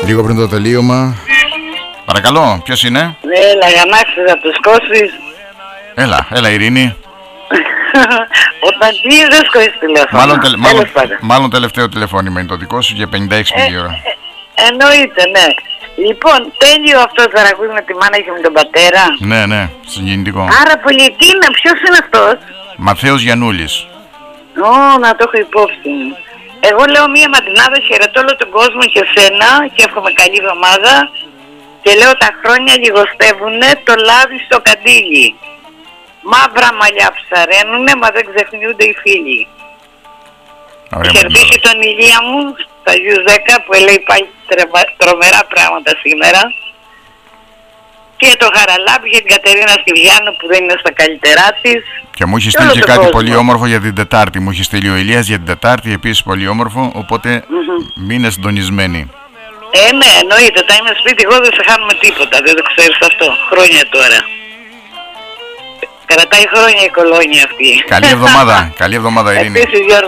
Λίγο πριν το τελείωμα. Παρακαλώ, ποιος είναι? Έλα, Γιαννάκης από τους Κώσης. Έλα Ειρήνη. Όταν τι δεν σκόεις τηλέφωνο. Μάλλον τελευταίο τηλεφώνημα είναι το δικό σου για 56 η ώρα. Εννοείται, ναι. Λοιπόν, τέλειο αυτό τώρα ακούς με τη μάνα και με τον πατέρα. Ναι, συγκινητικό. Άρα πολιτίνα, ποιος είναι αυτός? Μαθαίος Γιαννούλης. Να το έχω υπόψη μου. Εγώ λέω μία ματινάδα, χαιρετώ όλο τον κόσμο και σένα και εύχομαι καλή εβδομάδα. Και λέω τα χρόνια λιγοστεύουνε, το λάδι στο καντήλι. Μαύρα μαλλιά ψαρένουνε, μα δεν ξεχνιούνται οι φίλοι. Χαιρετήσει τον Ηλία μου στα Γιους 10 που λέει πάλι τρομερά πράγματα σήμερα. Και το Χαραλάμπη για την Κατερίνα Στυλιάνου που δεν είναι στα καλύτερά της. Και μου έχει στείλει και κάτι πολύ όμορφο για την Τετάρτη. Μου έχει στείλει ο Ηλίας για την Τετάρτη επίσης πολύ όμορφο. Οπότε μείνε συντονισμένοι. Ναι, εννοείται. Τα είμαι σπίτι, εγώ δεν σε χάνουμε τίποτα. Δεν το ξέρεις αυτό. Χρόνια τώρα. Κρατάει χρόνια η κολόνια αυτή. Καλή εβδομάδα, Ειρήνη. Επίσης, Γιώργο.